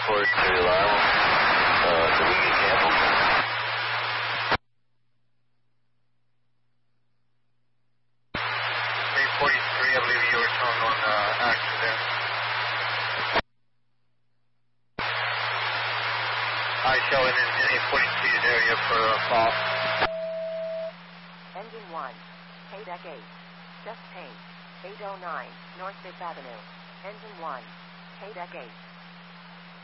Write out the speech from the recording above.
report to Lyle. Did we get canceled? 343, I believe you were shown on action there. I show it in 842's area for fall. Engine 1, Paydeck 8, just paint, 809, North 5th Avenue. Engine 1, Paydeck 8.